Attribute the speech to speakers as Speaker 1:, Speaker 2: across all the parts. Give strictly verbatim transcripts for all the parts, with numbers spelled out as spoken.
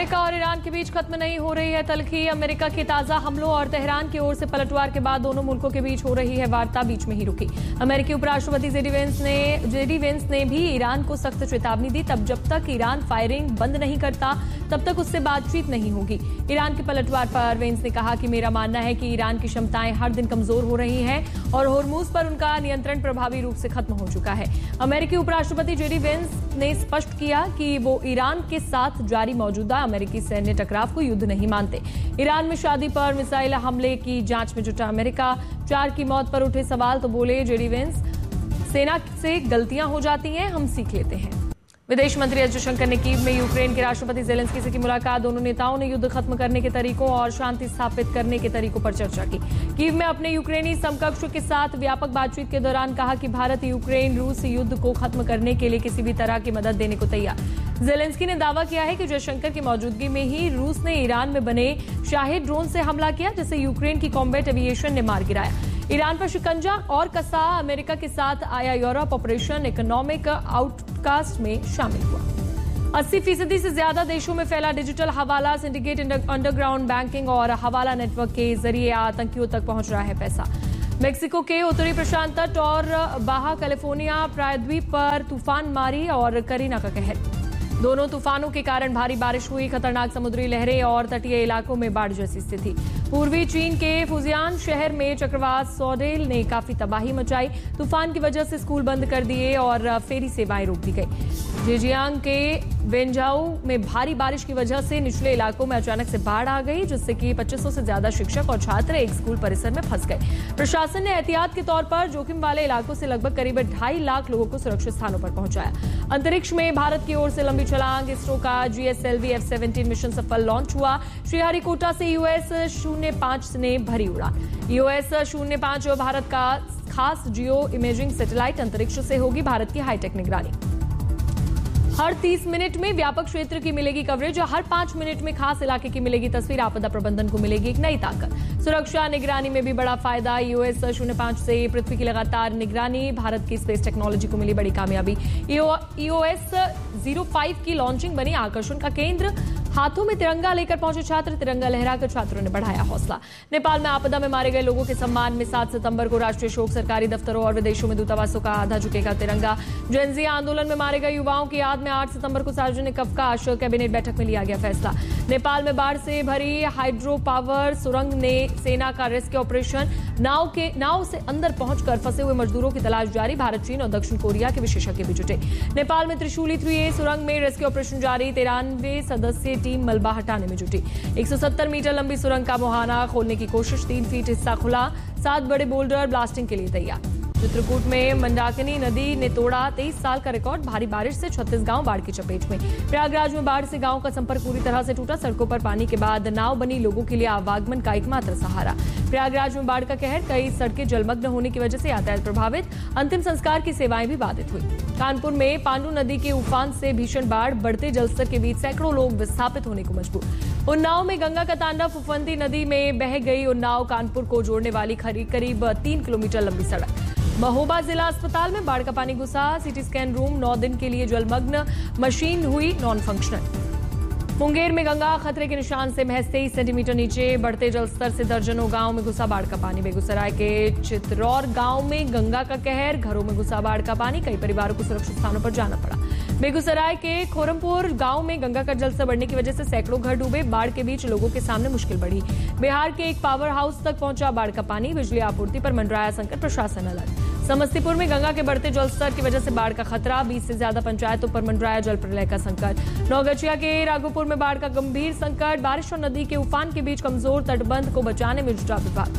Speaker 1: America और Iran के बीच खत्म नहीं हो रही है तलखी। अमेरिका के ताजा हमलों और तेहरान की ओर से पलटवार के बाद दोनों मुल्कों के बीच हो रही है वार्ता बीच में ही रुकी। अमेरिकी उपराष्ट्रपति जेडी वेंस ने जेडी वेंस ने भी ईरान को सख्त चेतावनी दी। तब जब तक ईरान फायरिंग बंद नहीं करता तब तक उससे बातचीत नहीं होगी। ईरान के पलटवार पर वेंस ने कहा कि मेरा मानना है कि ईरान की क्षमताएं हर दिन कमजोर हो रही हैं और होर्मुज पर उनका नियंत्रण प्रभावी रूप से खत्म हो चुका है। अमेरिकी उपराष्ट्रपति जेडी वेंस ने स्पष्ट किया कि वो ईरान के साथ जारी मौजूदा अमेरिकी सैन्य टकराव को युद्ध नहीं मानते। ईरान में शादी पर मिसाइल हमले की जांच में जुटा अमेरिका। चार की मौत पर उठे सवाल तो बोले जेडी वेंस, सेना से गलतियां हो जाती हैं, हम सीख लेते हैं। विदेश मंत्री एस जयशंकर ने कीव में यूक्रेन के राष्ट्रपति ज़ेलेंस्की से की मुलाकात। दोनों नेताओं ने युद्ध खत्म करने के तरीकों और शांति स्थापित करने के तरीकों पर चर्चा की। कीव में अपने यूक्रेनी समकक्ष के साथ व्यापक बातचीत के दौरान कहा कि भारत यूक्रेन रूस युद्ध को खत्म करने के लिए किसी भी तरह की मदद देने को तैयार। ज़ेलेंस्की ने दावा किया है कि जयशंकर की मौजूदगी में ही रूस ने ईरान में बने शाहिद ड्रोन से हमला किया, जिसे यूक्रेन की कॉम्बैट एविएशन ने मार गिराया। ईरान पर शिकंजा और कसा अमेरिका के साथ आया यूरोप ऑपरेशन इकोनॉमिक आउटकास्ट में शामिल हुआ। अस्सी फीसदी से ज्यादा देशों में फैला डिजिटल हवाला, सिंडिकेट अंडरग्राउंड बैंकिंग और हवाला नेटवर्क के जरिए आतंकियों तक पहुंच रहा है पैसा। मेक्सिको के उत्तरी प्रशांत तट और बाहा कैलिफोर्निया प्रायद्वीप पर तूफान मारी और करीना का कहर। दोनों तूफानों के कारण भारी बारिश हुई, खतरनाक समुद्री लहरें और तटीय इलाकों में बाढ़ जैसी स्थिति। पूर्वी चीन के फुजियान शहर में चक्रवात सौडेल ने काफी तबाही मचाई। तूफान की वजह से स्कूल बंद कर दिए और फेरी सेवाएं रोक दी गई। जेजियांग के वेंजाओ में भारी बारिश की वजह से निचले इलाकों में अचानक से बाढ़ आ गई, जिससे कि पच्चीस सौ से ज्यादा शिक्षक और छात्र एक स्कूल परिसर में फंस गए। प्रशासन ने एहतियात के तौर पर जोखिम वाले इलाकों से लगभग करीब ढाई लाख लोगों को सुरक्षित स्थानों पर पहुंचाया। अंतरिक्ष में भारत की ओर से लंबी छलांग, इसरो का जीएसएलवी एफ सेवनटीन मिशन सफल लॉन्च हुआ। श्रीहरिकोटा से यूएस शून्य पांच ने भरी उड़ान। यूएस शून्य पांच भारत का खास जियो इमेजिंग सैटेलाइट अंतरिक्ष से होगी भारत की हाईटेक निगरानी। हर तीस मिनट में व्यापक क्षेत्र की मिलेगी कवरेज, हर पांच मिनट में खास इलाके की मिलेगी तस्वीर। आपदा प्रबंधन को मिलेगी एक नई ताकत। सुरक्षा निगरानी में भी बड़ा फायदा। यूएस शून्य पांच से पृथ्वी की लगातार निगरानी, भारत की स्पेस टेक्नोलॉजी को मिली बड़ी कामयाबी। ईओएस जीरो फाइव की लॉन्चिंग बनी आकर्षण का केंद्र। हाथों में तिरंगा लेकर पहुंचे छात्र, तिरंगा लहराकर छात्रों ने बढ़ाया हौसला। नेपाल में आपदा में मारे गए लोगों के सम्मान में सात सितंबर को राष्ट्रीय शोक। सरकारी दफ्तरों और विदेशों में दूतावासों का आधा झुकेगा तिरंगा। जेनजी आंदोलन में मारे गए युवाओं की याद में आठ सितंबर को सार्वजनिक अवकाश। कैबिनेट बैठक में लिया गया फैसला। नेपाल में बाढ़ से भरी हाइड्रो पावर सुरंग ने सेना का रेस्क्यू ऑपरेशन। नाव के नाव से अंदर पहुंचकर फंसे हुए मजदूरों की तलाश जारी। भारत, चीन और दक्षिण कोरिया के विशेषज्ञ भी जुटे। नेपाल में त्रिशूली थ्री ए सुरंग में रेस्क्यू ऑपरेशन जारी। तिरानवे सदस्यीय टीम मलबा हटाने में जुटी। एक सौ सत्तर मीटर लंबी सुरंग का मुहाना खोलने की कोशिश। तीन फीट हिस्सा खुला। सात बड़े बोल्डर ब्लास्टिंग के लिए तैयार। चित्रकूट में मंदाकिनी नदी ने तोड़ा तेईस साल का रिकॉर्ड। भारी बारिश से छत्तीस गांव बाढ़ की चपेट में। प्रयागराज में बाढ़ से गांव का संपर्क पूरी तरह से टूटा। सड़कों पर पानी के बाद नाव बनी लोगों के लिए आवागमन का एकमात्र सहारा। प्रयागराज में बाढ़ का कहर, कई सड़कें जलमग्न होने की वजह से यातायात प्रभावित। अंतिम संस्कार की सेवाएं भी बाधित हुई। कानपुर में पांडु नदी के उफान से भीषण बाढ़, बढ़ते जलस्तर के बीच सैकड़ों लोग विस्थापित होने को मजबूर। उन्नाव में गंगा का तांडव, फुफंती नदी में बह गई उन्नाव। कानपुर को जोड़ने वाली करीब तीन किलोमीटर लंबी सड़क। महोबा जिला अस्पताल में बाढ़ का पानी घुसा। सीटी स्कैन रूम नौ दिन के लिए जलमग्न, मशीन हुई नॉन फंक्शनल। मुंगेर में गंगा खतरे के निशान से महज तेईस सेंटीमीटर नीचे। बढ़ते जलस्तर से दर्जनों गांव में घुसा बाढ़ का पानी। बेगूसराय के चित्रौर गांव में गंगा का कहर, घरों में घुसा बाढ़ का पानी। कई परिवारों को सुरक्षित स्थानों पर जाना पड़ा। बेगूसराय के खोरमपुर गांव में गंगा का जलस्तर बढ़ने की वजह से सैकड़ों घर डूबे। बाढ़ के बीच लोगों के सामने मुश्किल बढ़ी। बिहार के एक पावर हाउस तक पहुंचा बाढ़ का पानी। बिजली आपूर्ति पर मंडराया संकट, प्रशासन अलर्ट। समस्तीपुर में गंगा के बढ़ते जलस्तर की वजह से बाढ़ का खतरा। बीस से ज्यादा पंचायतों पर मंडराया जल प्रलय का संकट। नौगछिया के राघोपुर में बाढ़ का गंभीर संकट। बारिश और नदी के उफान के बीच कमजोर तटबंध को बचाने में जुटा विभाग।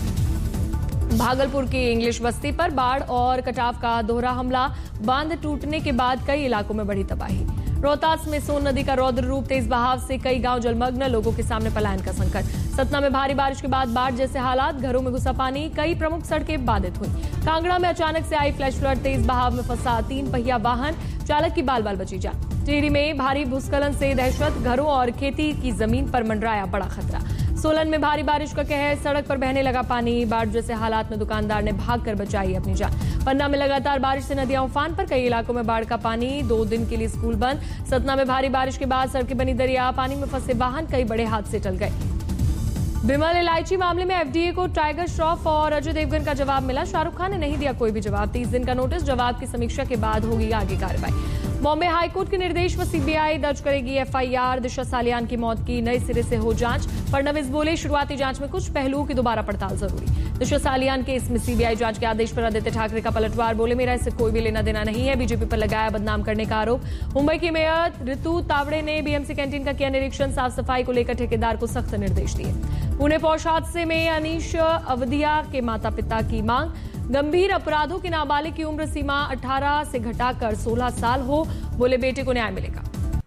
Speaker 1: भागलपुर की इंग्लिश बस्ती पर बाढ़ और कटाव का दोहरा हमला। बांध टूटने के बाद कई इलाकों में बढ़ी तबाही। रोहतास में सोन नदी का रौद्र रूप, तेज बहाव से कई गांव जलमग्न। लोगों के सामने पलायन का संकट। सतना में भारी बारिश के बाद बाढ़ जैसे हालात, घरों में घुसा पानी। कई प्रमुख सड़कें बाधित हुई। कांगड़ा में अचानक से आई फ्लैश फ्लड, तेज बहाव में फंसा तीन पहिया वाहन, चालक की बाल बाल बची जान। टिहरी में भारी भूस्खलन से दहशत, घरों और खेती की जमीन पर मंडराया बड़ा खतरा। सोलन में भारी बारिश का कहर, सड़क पर बहने लगा पानी। बाढ़ जैसे हालात में दुकानदार ने भागकर बचाई अपनी जान। पन्ना में लगातार बारिश से नदियां उफान पर, कई इलाकों में बाढ़ का पानी, दो दिन के लिए स्कूल बंद। सतना में भारी बारिश के बाद सड़कें बनी दरिया, पानी में फंसे वाहन, कई बड़े हादसे टल गए। बिमल इलायची मामले में एफडीए को टाइगर श्रॉफ और अजय देवगन का जवाब मिला। शाहरुख खान ने नहीं दिया कोई भी जवाब। तीस दिन का नोटिस, जवाब की समीक्षा के बाद होगी आगे कार्रवाई। बॉम्बे हाईकोर्ट के निर्देश पर सीबीआई दर्ज करेगी एफआईआर। दिशा सालियान की मौत की नए सिरे से हो जांच। फडणवीस बोले, शुरुआती जांच में कुछ पहलुओं की दोबारा पड़ताल जरूरी। दिशा सालियान केस में सीबीआई जांच के आदेश पर आदित्य ठाकरे का पलटवार, बोले मेरा इससे कोई भी लेना देना नहीं है। बीजेपी पर लगाया बदनाम करने का आरोप। मुंबई की मेयर ऋतु तावड़े ने बीएमसी कैंटीन का किया निरीक्षण। साफ सफाई को लेकर ठेकेदार को सख्त निर्देश दिए। पुणे पौष हादसे में अनीश अवधिया के माता पिता की मांग, गंभीर अपराधों के नाबालिग की उम्र सीमा अठारह से घटाकर सोलह साल हो, बोले बेटे को न्याय मिलेगा।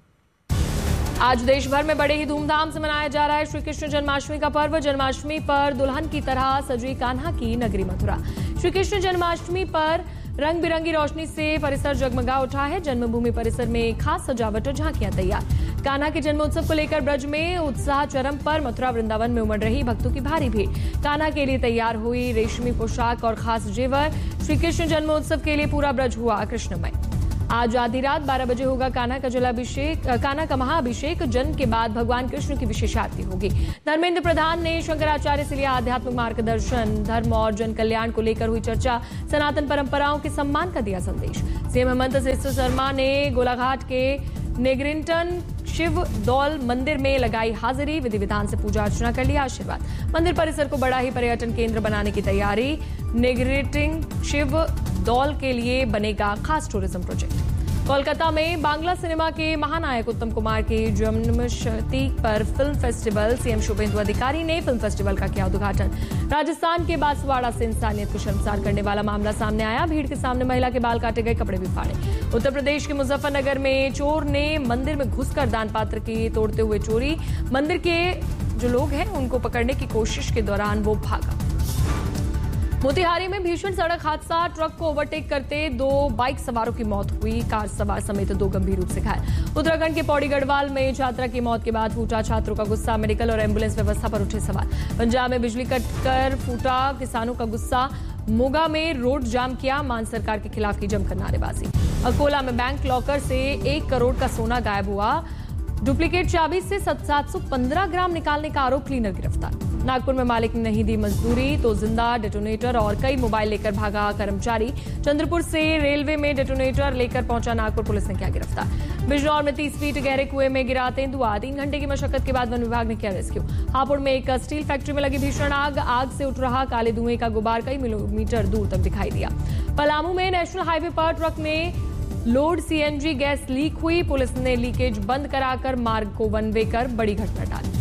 Speaker 1: आज देश भर में बड़े ही धूमधाम से मनाया जा रहा है श्री कृष्ण जन्माष्टमी का पर्व। जन्माष्टमी पर दुल्हन की तरह सजी कान्हा की नगरी मथुरा। श्री कृष्ण जन्माष्टमी पर रंग बिरंगी रोशनी से परिसर जगमगा उठा है। जन्मभूमि परिसर में खास सजावट और झांकियां तैयार। कान्हा के जन्मोत्सव को लेकर ब्रज में उत्साह चरम पर, मथुरा वृंदावन में उमड़ रही भक्तों की भारी भीड़। कान्हा के लिए तैयार हुई रेशमी पोशाक और खास जेवर। श्री कृष्ण जन्मोत्सव के लिए पूरा ब्रज हुआ कृष्णमय। आज आधी रात बारह बजे होगा कान्हा का जलाभिषेक, कान्हा का महाअभिषेक। जन्म के बाद भगवान कृष्ण की विशेष आरती होगी। धर्मेंद्र प्रधान ने शंकराचार्य से लिया आध्यात्मिक मार्गदर्शन। धर्म और जन कल्याण को लेकर हुई चर्चा। सनातन परंपराओं के सम्मान का दिया संदेश। सीएम हेमंत बिस्वा शर्मा ने गोलाघाट के नेग्रिंटन शिव दौल मंदिर में लगाई हाजिरी। विधि विधान से पूजा अर्चना कर लिया आशीर्वाद। मंदिर परिसर को बड़ा ही पर्यटन केंद्र बनाने की तैयारी। नेग्रिंटन शिव दौल के लिए बनेगा खास टूरिज्म प्रोजेक्ट। कोलकाता में बांग्ला सिनेमा के महानायक उत्तम कुमार की जन्मशती पर फिल्म फेस्टिवल। सीएम शुभेंदु अधिकारी ने फिल्म फेस्टिवल का किया उद्घाटन। राजस्थान के बांसवाड़ा से इंसानियत को शर्मसार करने वाला मामला सामने आया। भीड़ के सामने महिला के बाल काटे गए, कपड़े भी फाड़े। उत्तर प्रदेश के मुजफ्फरनगर में चोर ने मंदिर में घुसकर दान पात्र की तोड़ते हुए चोरी। मंदिर के जो लोग हैं उनको पकड़ने की कोशिश के दौरान वो भागा। मोतिहारी में भीषण सड़क हादसा, ट्रक को ओवरटेक करते दो बाइक सवारों की मौत हुई। कार सवार समेत दो गंभीर रूप से घायल। उत्तराखंड के पौड़ी गढ़वाल में छात्रा की मौत के बाद फूटा छात्रों का गुस्सा। मेडिकल और एम्बुलेंस व्यवस्था पर उठे सवाल। पंजाब में बिजली कटकर फूटा किसानों का गुस्सा। मोगा में रोड जाम किया, मान सरकार के खिलाफ की जमकर नारेबाजी। अकोला में बैंक लॉकर से एक करोड़ का सोना गायब हुआ। डुप्लीकेट चाबी से सात सौ पंद्रह ग्राम निकालने का आरोप, क्लीनर गिरफ्तार। नागपुर में मालिक ने नहीं दी मजदूरी तो जिंदा डेटोनेटर और कई मोबाइल लेकर भागा कर्मचारी। चंद्रपुर से रेलवे में डेटोनेटर लेकर पहुंचा नागपुर पुलिस ने किया गिरफ्तार। बिजनौर में तीस फीट गहरे कुएं में गिरा तेंदुआ। तीन घंटे की मशक्कत के बाद वन विभाग ने किया रेस्क्यू। हापुड़ में एक स्टील फैक्ट्री में लगी भीषण आग। आग से उठ रहा काले धुएं का गुबार कई किलोमीटर दूर तक दिखाई दिया। पलामू में नेशनल हाईवे पर ट्रक में लोड सीएनजी गैस लीक हुई। पुलिस ने लीकेज बंद कराकर मार्ग को वन वे कर बड़ी घटना टाली।